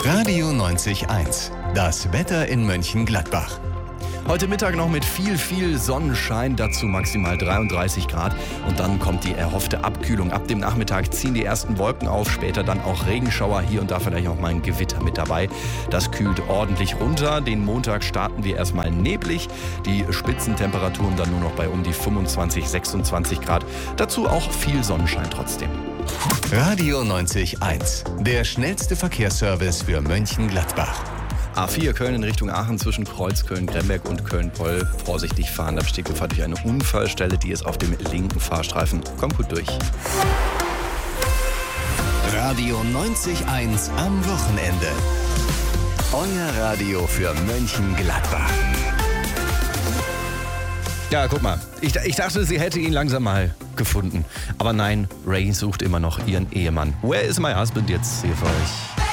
Radio 90.1. Das Wetter in Mönchengladbach. Heute Mittag noch mit viel Sonnenschein, dazu maximal 33 Grad. Und dann kommt die erhoffte Abkühlung. Ab dem Nachmittag ziehen die ersten Wolken auf, später dann auch Regenschauer, hier und da vielleicht auch mal ein Gewitter mit dabei. Das kühlt ordentlich runter. Den Montag starten wir erstmal neblig. Die Spitzentemperaturen dann nur noch bei um die 25, 26 Grad. Dazu auch viel Sonnenschein trotzdem. Radio 90.1. Der schnellste Verkehrsservice für Mönchengladbach. A4 Köln in Richtung Aachen zwischen Kreuzköln-Gremberg und Köln-Poll. Vorsichtig fahren, da besteht Gefahr durch eine Unfallstelle, die ist auf dem linken Fahrstreifen. Kommt gut durch. Radio 90.1 am Wochenende. Euer Radio für Mönchengladbach. Ja, guck mal. Ich dachte, sie hätte ihn langsam mal gefunden. Aber nein, Ray sucht immer noch ihren Ehemann. Where is my husband jetzt hier für euch?